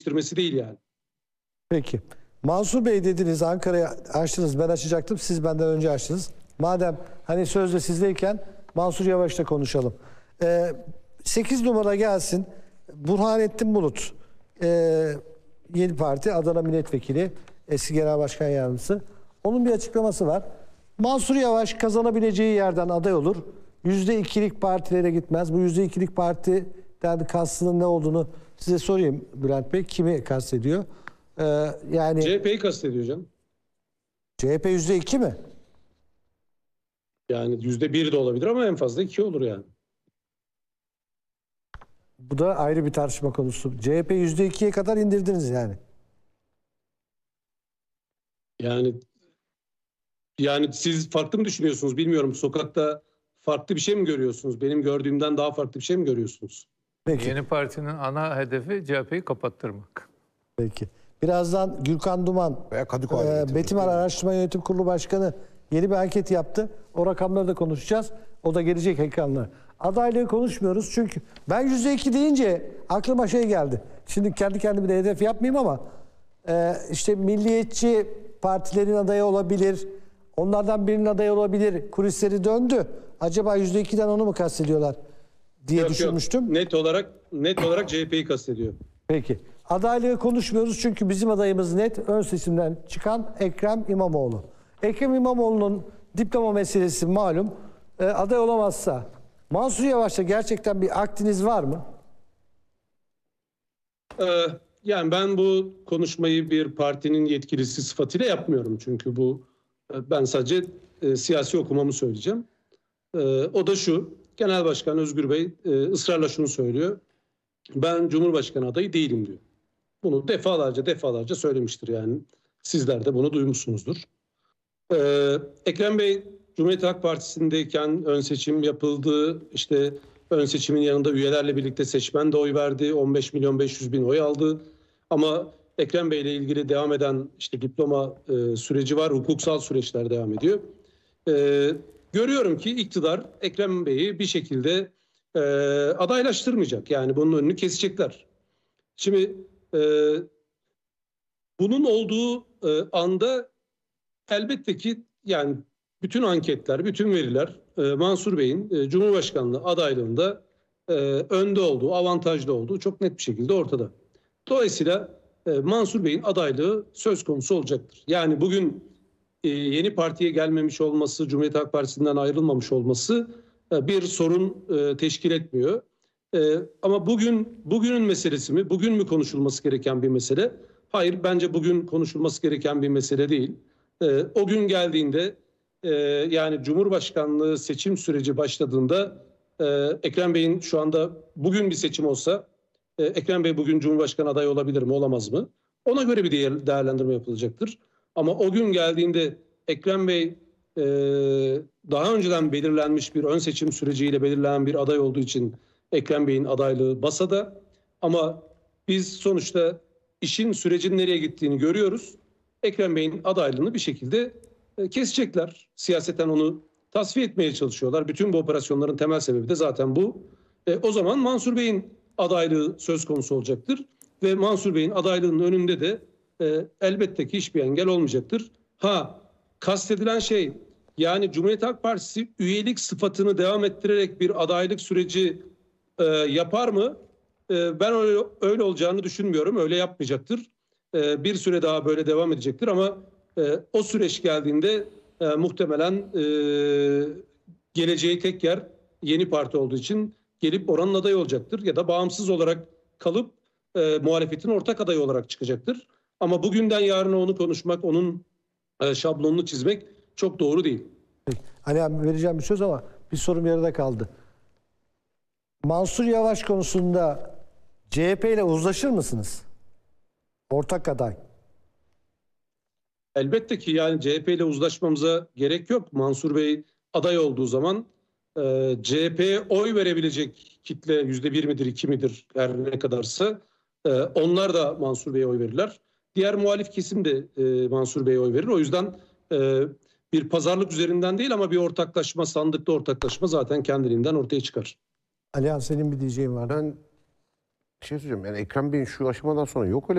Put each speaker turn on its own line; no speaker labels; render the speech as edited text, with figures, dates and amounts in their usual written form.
değiştirmesi değil yani.
Peki. Mansur Bey dediniz, Ankara'ya açtınız, ben açacaktım, siz benden önce açtınız. Madem hani sözde sizdeyken Mansur Yavaş'la konuşalım. 8 numara gelsin. Burhanettin Bulut, Yeni Parti Adana Milletvekili, eski Genel Başkan Yardımcısı. Onun bir açıklaması var. Mansur Yavaş kazanabileceği yerden aday olur. %2'lik partilere gitmez. Bu %2'lik partiden kastının ne olduğunu size sorayım Bülent Bey. Kimi kastediyor? Yani
CHP'yi kastediyor canım.
CHP %2 mi?
Yani %1 de olabilir ama en fazla 2 olur yani.
Bu da ayrı bir tartışma konusu. CHP %2'ye kadar indirdiniz yani.
Yani siz farklı mı düşünüyorsunuz bilmiyorum. Sokakta farklı bir şey mi görüyorsunuz? Benim gördüğümden daha farklı bir şey mi görüyorsunuz?
Peki.
Yeni Parti'nin ana hedefi CHP'yi kapattırmak.
Peki. Birazdan Gürkan Duman, Betimar Araştırma Yönetim Kurulu Başkanı yeni bir anket yaptı. O rakamları da konuşacağız. O da gelecek ekranlara. Adaylığı konuşmuyoruz çünkü ben %2 deyince aklıma şey geldi. Şimdi kendi kendime de hedef yapmayayım ama işte milliyetçi partilerin adayı olabilir. Onlardan birinin adayı olabilir. Kulisleri döndü. Acaba %2'den onu mu kastediyorlar diye düşünmüştüm.
Yok. Net olarak CHP'yi kastediyor.
Peki. Adaylığı konuşmuyoruz çünkü bizim adayımız net. Ön seçimden çıkan Ekrem İmamoğlu. Ekrem İmamoğlu'nun diploma meselesi malum. Aday olamazsa Mansur Yavaş'ta gerçekten bir aktiniz var mı?
Yani ben bu konuşmayı bir partinin yetkilisi sıfatıyla yapmıyorum. Çünkü ben sadece siyasi okumamı söyleyeceğim. O da şu: Genel Başkan Özgür Bey ısrarla şunu söylüyor. Ben Cumhurbaşkanı adayı değilim diyor. Bunu defalarca söylemiştir yani. Sizler de bunu duymuşsunuzdur. Ekrem Bey Cumhuriyet Halk Partisi'ndeyken ön seçim yapıldı. İşte ön seçimin yanında üyelerle birlikte seçmen de oy verdi. 15.500.000 oy aldı. Ama Ekrem Bey ile ilgili devam eden işte diploma süreci var. Hukuksal süreçler devam ediyor. Görüyorum ki iktidar Ekrem Bey'i bir şekilde adaylaştırmayacak. Yani bunun önünü kesecekler. Şimdi bunun olduğu anda elbette ki yani bütün anketler, bütün veriler Mansur Bey'in Cumhurbaşkanlığı adaylığında önde olduğu, avantajlı olduğu çok net bir şekilde ortada. Dolayısıyla Mansur Bey'in adaylığı söz konusu olacaktır. Yani bugün yeni partiye gelmemiş olması, Cumhuriyet Halk Partisi'nden ayrılmamış olması bir sorun teşkil etmiyor. Ama bugünün meselesi mi? Bugün mü konuşulması gereken bir mesele? Hayır, bence bugün konuşulması gereken bir mesele değil. O gün geldiğinde yani Cumhurbaşkanlığı seçim süreci başladığında Ekrem Bey'in şu anda bugün bir seçim olsa Ekrem Bey bugün Cumhurbaşkanı adayı olabilir mi, olamaz mı? Ona göre bir değerlendirme yapılacaktır. Ama o gün geldiğinde Ekrem Bey daha önceden belirlenmiş bir ön seçim süreciyle belirlenen bir aday olduğu için Ekrem Bey'in adaylığı masada. Ama biz sonuçta işin sürecin nereye gittiğini görüyoruz. Ekrem Bey'in adaylığını bir şekilde kesecekler. Siyaseten onu tasfiye etmeye çalışıyorlar. Bütün bu operasyonların temel sebebi de zaten bu. O zaman Mansur Bey'in adaylığı söz konusu olacaktır. Ve Mansur Bey'in adaylığının önünde de elbette ki hiçbir engel olmayacaktır. Kastedilen şey yani Cumhuriyet Halk Partisi üyelik sıfatını devam ettirerek bir adaylık süreci yapar mı? Ben öyle olacağını düşünmüyorum. Öyle yapmayacaktır. Bir süre daha böyle devam edecektir ama o süreç geldiğinde muhtemelen geleceği tek yer Yeni Parti olduğu için gelip oranın adayı olacaktır ya da bağımsız olarak kalıp muhalefetin ortak adayı olarak çıkacaktır. Ama bugünden yarına onu konuşmak, onun şablonunu çizmek çok doğru değil.
Ali abi vereceğim bir söz ama bir sorum yarıda kaldı. Mansur Yavaş konusunda CHP ile uzlaşır mısınız? Ortak aday.
Elbette ki yani CHP ile uzlaşmamıza gerek yok. Mansur Bey aday olduğu zaman CHP'ye oy verebilecek kitle %1 midir, 2 midir her ne kadarsa onlar da Mansur Bey'e oy verirler. Diğer muhalif kesim de Mansur Bey'e oy verir. O yüzden bir pazarlık üzerinden değil ama bir ortaklaşma, sandıkta ortaklaşma zaten kendiliğinden ortaya çıkar.
Alihan senin bir diyeceğin var.
Ben bir şey söyleyeceğim. Yani Ekrem Bey'in şu aşamadan sonra yok öyle